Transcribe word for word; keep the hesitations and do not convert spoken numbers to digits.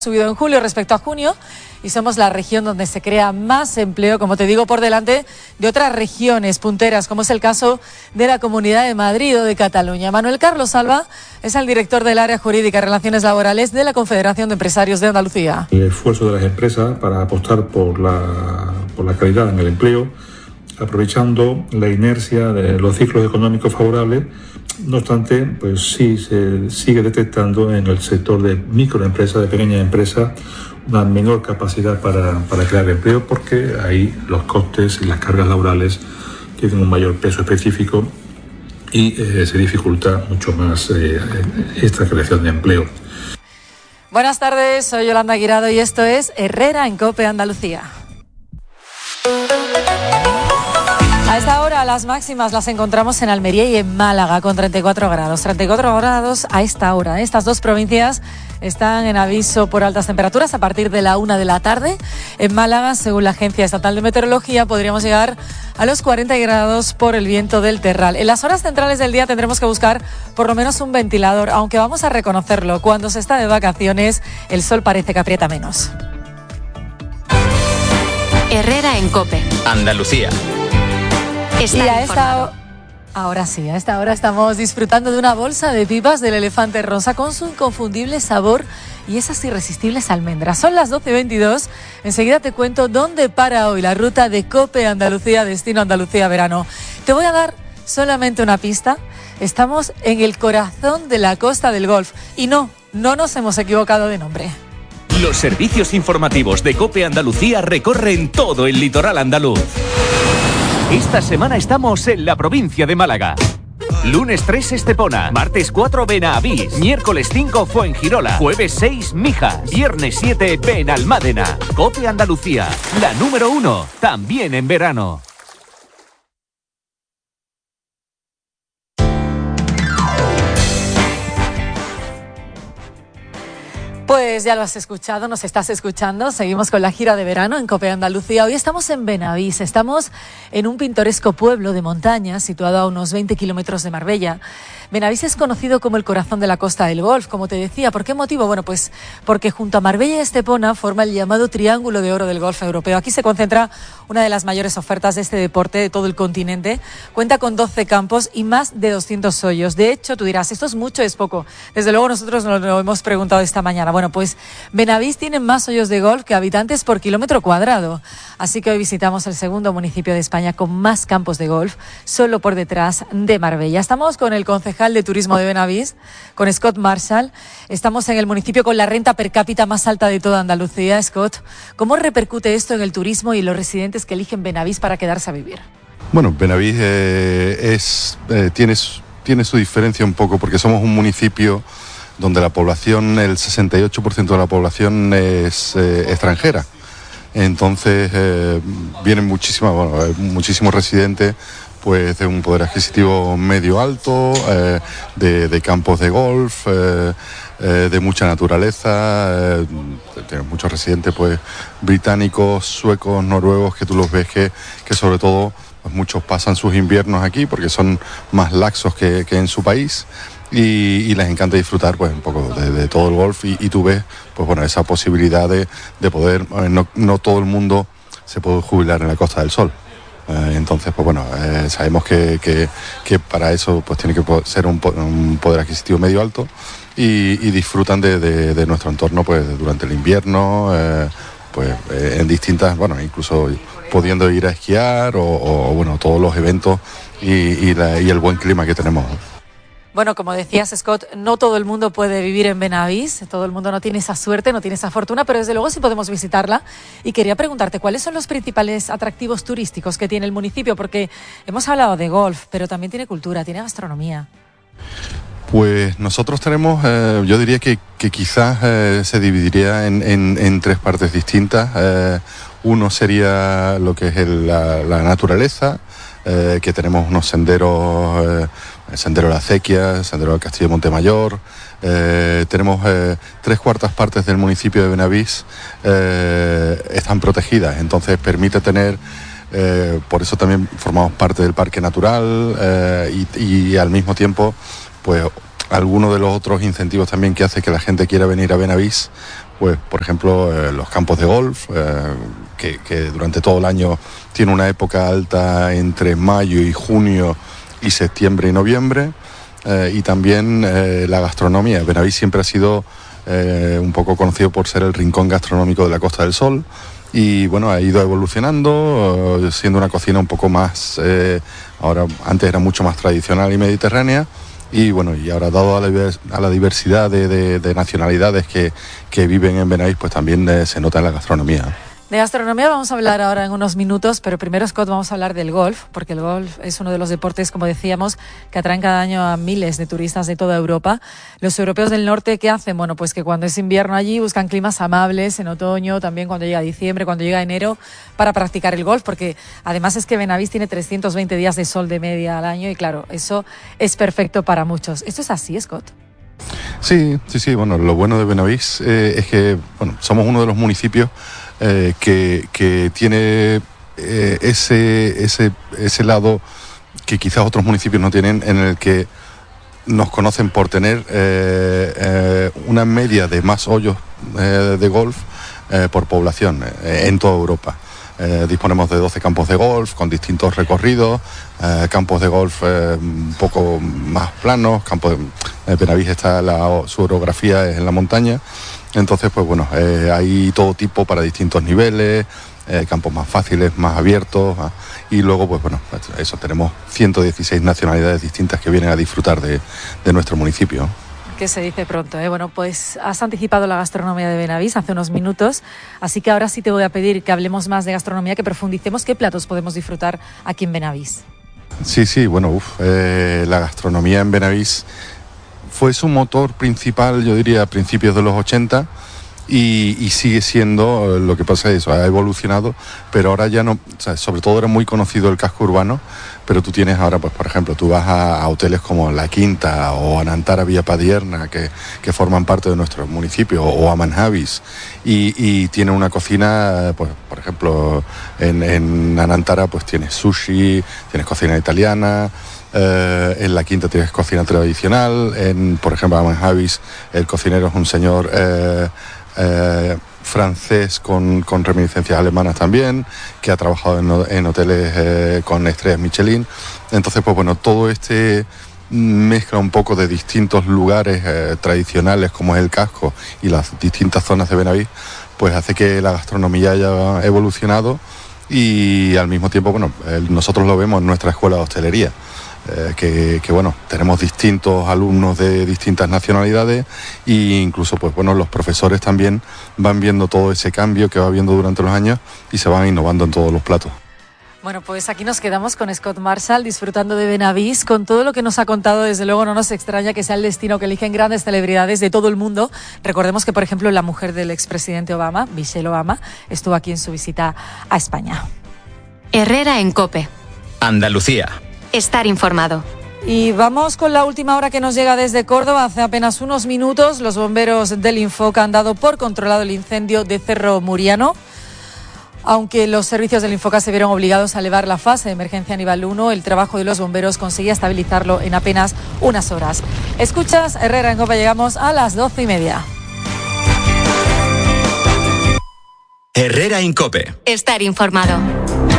Subido en julio respecto a junio y somos la región donde se crea más empleo, como te digo, por delante de otras regiones punteras, como es el caso de la Comunidad de Madrid o de Cataluña. Manuel Carlos Alba es el director del área jurídica y relaciones laborales de la Confederación de Empresarios de Andalucía. El esfuerzo de las empresas para apostar por la, por la calidad en el empleo, aprovechando la inercia de los ciclos económicos favorables. No obstante, pues sí se sigue detectando en el sector de microempresas, de pequeñas empresas, una menor capacidad para, para crear empleo, porque ahí los costes y las cargas laborales tienen un mayor peso específico y eh, se dificulta mucho más eh, esta creación de empleo. Buenas tardes, soy Yolanda Guirado y esto es Herrera en COPE Andalucía. A esta hora las máximas las encontramos en Almería y en Málaga con treinta y cuatro grados. treinta y cuatro grados a esta hora. Estas dos provincias están en aviso por altas temperaturas a partir de la una de la tarde. En Málaga, según la Agencia Estatal de Meteorología, podríamos llegar a los cuarenta grados por el viento del terral. En las horas centrales del día tendremos que buscar por lo menos un ventilador, aunque vamos a reconocerlo, cuando se está de vacaciones el sol parece que aprieta menos. Herrera en COPE Andalucía. Está y a informado. esta Ahora sí, a esta hora estamos disfrutando de una bolsa de pipas del Elefante Rosa con su inconfundible sabor y esas irresistibles almendras. Son las doce y veintidós. Enseguida te cuento dónde para hoy la ruta de COPE Andalucía, destino Andalucía verano. Te voy a dar solamente una pista. Estamos en el corazón de la Costa del Golf. Y no, no nos hemos equivocado de nombre. Los servicios informativos de COPE Andalucía recorren todo el litoral andaluz. Esta semana estamos en la provincia de Málaga. Lunes tres, Estepona. Martes cuatro, Benavís. Miércoles cinco, Fuengirola. Jueves seis, Mijas. Viernes siete, Benalmádena. COPE Andalucía, la número uno, también en verano. Pues ya lo has escuchado, nos estás escuchando. Seguimos con la gira de verano en COPE Andalucía. Hoy estamos en Benavís, estamos en un pintoresco pueblo de montaña situado a unos veinte kilómetros de Marbella. Benavís es conocido como el corazón de la Costa del Golf, como te decía. ¿Por qué motivo? Bueno, pues porque junto a Marbella y Estepona forma el llamado Triángulo de Oro del Golf Europeo. Aquí se concentra una de las mayores ofertas de este deporte de todo el continente. Cuenta con doce campos y más de doscientos hoyos. De hecho, tú dirás, ¿esto es mucho o es poco? Desde luego nosotros nos lo hemos preguntado esta mañana. Bueno, pues Benavís tiene más hoyos de golf que habitantes por kilómetro cuadrado. Así que hoy visitamos el segundo municipio de España con más campos de golf, solo por detrás de Marbella. Estamos con el concejal de turismo de Benavís, con Scott Marshall. Estamos en el municipio con la renta per cápita más alta de toda Andalucía. Scott, ¿cómo repercute esto en el turismo y los residentes que eligen Benavís para quedarse a vivir? Bueno, Benavís eh, es, eh, tiene, tiene su diferencia un poco porque somos un municipio donde la población, el sesenta y ocho por ciento de la población es eh, extranjera. Entonces eh, vienen muchísimas, bueno, eh, muchísimos residentes pues de un poder adquisitivo medio alto, eh, de, de campos de golf, eh, eh, de mucha naturaleza. Eh, tenemos muchos residentes pues británicos, suecos, noruegos, que tú los ves que, que sobre todo pues, muchos pasan sus inviernos aquí porque son más laxos que, que en su país. Y, y les encanta disfrutar pues un poco de, de todo el golf y, y tú ves pues bueno esa posibilidad de, de poder, eh, no, no todo el mundo se puede jubilar en la Costa del Sol, eh, entonces pues bueno eh, sabemos que, que, que para eso pues tiene que ser un, un poder adquisitivo medio alto y, y disfrutan de, de, de nuestro entorno pues durante el invierno, eh, pues eh, en distintas, bueno incluso pudiendo ir a esquiar o, o bueno todos los eventos y, y, la, y el buen clima que tenemos. Bueno, como decías, Scott, no todo el mundo puede vivir en Benavís, todo el mundo no tiene esa suerte, no tiene esa fortuna, pero desde luego sí podemos visitarla. Y quería preguntarte, ¿cuáles son los principales atractivos turísticos que tiene el municipio? Porque hemos hablado de golf, pero también tiene cultura, tiene gastronomía. Pues nosotros tenemos, eh, yo diría que, que quizás eh, se dividiría en, en, en tres partes distintas. Eh, uno sería lo que es el, la, la naturaleza, eh, que tenemos unos senderos... Eh, el Sendero de la Acequia, el Sendero del Castillo de Montemayor. Eh, tenemos eh, tres cuartas partes del municipio de Benavís eh, están protegidas, entonces permite tener, eh, por eso también formamos parte del Parque Natural eh, y, y al mismo tiempo, pues algunos de los otros incentivos también que hace que la gente quiera venir a Benavís, pues por ejemplo eh, los campos de golf, eh, que, que durante todo el año tiene una época alta entre mayo y junio y septiembre y noviembre, eh, y también eh, la gastronomía. Benavís siempre ha sido eh, un poco conocido por ser el rincón gastronómico de la Costa del Sol, y bueno, ha ido evolucionando, eh, siendo una cocina un poco más, eh, ahora antes era mucho más tradicional y mediterránea, y bueno, y ahora dado a la, a la diversidad de, de, de nacionalidades que, que viven en Benavís, pues también eh, se nota en la gastronomía. De gastronomía vamos a hablar ahora en unos minutos, pero primero, Scott, vamos a hablar del golf, porque el golf es uno de los deportes, como decíamos, que atraen cada año a miles de turistas de toda Europa. Los europeos del norte, ¿qué hacen? Bueno, pues que cuando es invierno allí buscan climas amables, en otoño, también cuando llega diciembre, cuando llega enero, para practicar el golf, porque además es que Benavís tiene trescientos veinte días de sol de media al año y claro, eso es perfecto para muchos. ¿Esto es así, Scott? Sí, sí, sí. Bueno, lo bueno de Benavís eh, es que bueno, somos uno de los municipios eh, que, que tiene eh, ese, ese, ese lado que quizás otros municipios no tienen, en el que nos conocen por tener eh, eh, una media de más hoyos eh, de golf eh, por población eh, en toda Europa. Eh, disponemos de doce campos de golf con distintos recorridos, eh, campos de golf eh, un poco más planos, campos de eh, Benavís está la, su orografía es en la montaña, entonces pues bueno, eh, hay todo tipo para distintos niveles, eh, campos más fáciles, más abiertos, ah, y luego pues bueno, eso, tenemos ciento dieciséis nacionalidades distintas que vienen a disfrutar de, de nuestro municipio. Que se dice pronto, ¿eh? Bueno, pues has anticipado la gastronomía de Benavís hace unos minutos, así que ahora sí te voy a pedir que hablemos más de gastronomía, que profundicemos qué platos podemos disfrutar aquí en Benavís. Sí, sí, bueno, uf, eh, la gastronomía en Benavís fue su motor principal, yo diría, a principios de los ochenta, y, y sigue siendo, lo que pasa es eso, ha evolucionado, pero ahora ya no, o sea, sobre todo era muy conocido el casco urbano, pero tú tienes ahora, pues por ejemplo, tú vas a, a hoteles como La Quinta o Anantara Villa Padierna, que, que forman parte de nuestro municipio, o Amanjavis, y, y tiene una cocina, pues por ejemplo, en, en Anantara pues tienes sushi, tienes cocina italiana, eh, en La Quinta tienes cocina tradicional, en, por ejemplo, Amanjavis el cocinero es un señor eh, eh, francés con, con reminiscencias alemanas también, que ha trabajado en, en hoteles eh, con estrellas Michelin. Entonces, pues bueno, todo este mezcla un poco de distintos lugares eh, tradicionales como es el casco y las distintas zonas de Benavís, pues hace que la gastronomía haya evolucionado, y al mismo tiempo, bueno, eh, nosotros lo vemos en nuestra escuela de hostelería. Eh, que, que bueno, tenemos distintos alumnos de distintas nacionalidades, e incluso pues bueno, los profesores también van viendo todo ese cambio que va habiendo durante los años y se van innovando en todos los platos. Bueno, pues aquí nos quedamos con Scott Marshall disfrutando de Benavís, con todo lo que nos ha contado. Desde luego no nos extraña que sea el destino que eligen grandes celebridades de todo el mundo. Recordemos que, por ejemplo, la mujer del expresidente Obama, Michelle Obama, estuvo aquí en su visita a España. Herrera en COPE. Andalucía. Estar informado. Y vamos con la última hora que nos llega desde Córdoba. Hace apenas unos minutos los bomberos del Infoca han dado por controlado el incendio de Cerro Muriano. Aunque los servicios del Infoca se vieron obligados a elevar la fase de emergencia a nivel uno, el trabajo de los bomberos conseguía estabilizarlo en apenas unas horas. Escuchas Herrera en COPE, llegamos a las doce y media. Herrera en COPE. Estar informado.